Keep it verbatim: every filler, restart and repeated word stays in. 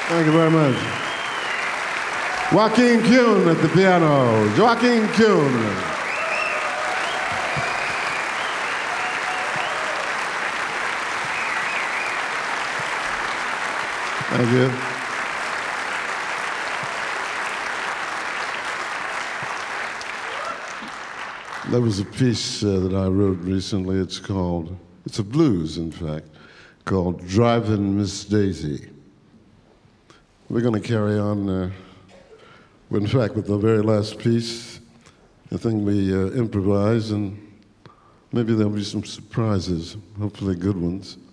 Thank you very much. Joaquin Kuhn at the piano. Joaquin Kuhn. Thank you. There was a piece uh, that I wrote recently. It's called, it's a blues, in fact, called Driving Miss Daisy. We're going to carry on, uh, in fact, with the very last piece. I think we uh, improvise, and maybe there'll be some surprises, hopefully good ones.